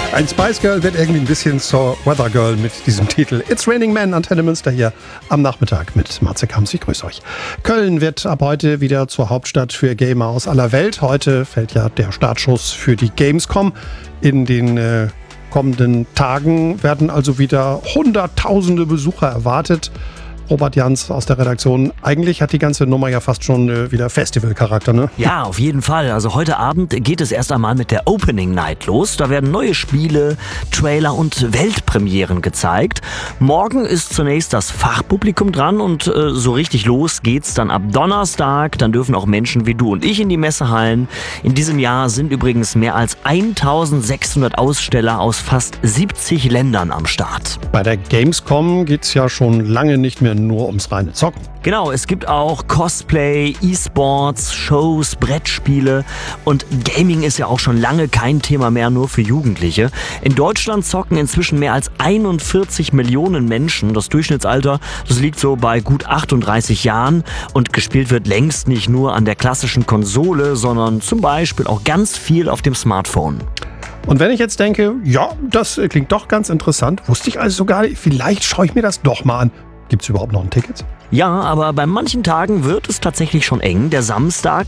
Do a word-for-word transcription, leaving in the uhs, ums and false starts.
Ein Spice Girl wird irgendwie ein bisschen zur Weather Girl mit diesem Titel. It's Raining Men, Antenne Münster hier am Nachmittag mit Matze Kamps. Ich grüße euch. Köln wird ab heute wieder zur Hauptstadt für Gamer aus aller Welt. Heute fällt ja der Startschuss für die Gamescom. In den äh, kommenden Tagen werden also wieder hunderttausende Besucher erwartet. Robert Jans aus der Redaktion. Eigentlich hat die ganze Nummer ja fast schon äh, wieder Festivalcharakter, ne? Ja, auf jeden Fall. Also heute Abend geht es erst einmal mit der Opening Night los. Da werden neue Spiele, Trailer und Weltpremieren gezeigt. Morgen ist zunächst das Fachpublikum dran und äh, so richtig los geht's dann ab Donnerstag. Dann dürfen auch Menschen wie du und ich in die Messehallen. In diesem Jahr sind übrigens mehr als eintausendsechshundert Aussteller aus fast siebzig Ländern am Start. Bei der Gamescom geht's ja schon lange nicht mehr nur ums reine Zocken. Genau, es gibt auch Cosplay, E-Sports, Shows, Brettspiele und Gaming ist ja auch schon lange kein Thema mehr nur für Jugendliche. In Deutschland zocken inzwischen mehr als einundvierzig Millionen Menschen. Das Durchschnittsalter, das liegt so bei gut achtunddreißig Jahren und gespielt wird längst nicht nur an der klassischen Konsole, sondern zum Beispiel auch ganz viel auf dem Smartphone. Und wenn ich jetzt denke, ja, das klingt doch ganz interessant, wusste ich also sogar, vielleicht schaue ich mir das doch mal an. Gibt es überhaupt noch ein Ticket? Ja, aber bei manchen Tagen wird es tatsächlich schon eng. Der Samstag,